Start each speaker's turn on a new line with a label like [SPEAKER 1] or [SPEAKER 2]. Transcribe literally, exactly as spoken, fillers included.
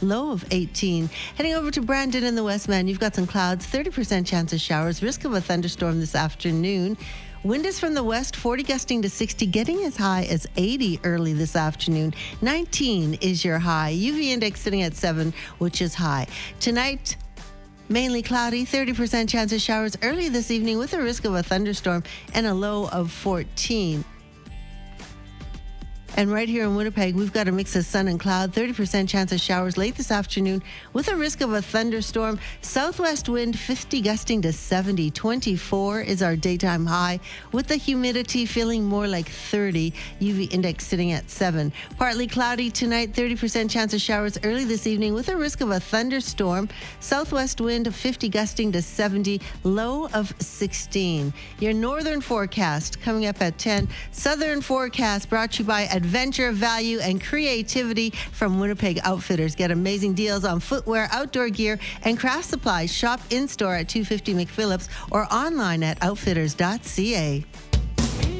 [SPEAKER 1] low of eighteen. Heading over to Brandon in the Westman, you've got some clouds, thirty percent chance of showers, risk of a thunderstorm this afternoon. Wind is from the west, forty gusting to sixty, getting as high as eighty early this afternoon. nineteen is your high. U V index sitting at seven, which is high. Tonight, mainly cloudy, thirty percent chance of showers early this evening with a risk of a thunderstorm and a low of fourteen. And right here in Winnipeg, we've got a mix of sun and cloud, thirty percent chance of showers late this afternoon with a risk of a thunderstorm. Southwest wind, fifty gusting to seventy. twenty-four is our daytime high with the humidity feeling more like thirty. U V index sitting at seven. Partly cloudy tonight, thirty percent chance of showers early this evening with a risk of a thunderstorm. Southwest wind, fifty gusting to seventy. Low of sixteen. Your northern forecast coming up at ten. Southern forecast brought to you by Adventure, Value, and Creativity from Winnipeg Outfitters. Get amazing deals on footwear, outdoor gear, and craft supplies. Shop in-store at two fifty McPhillips or online at outfitters dot c a.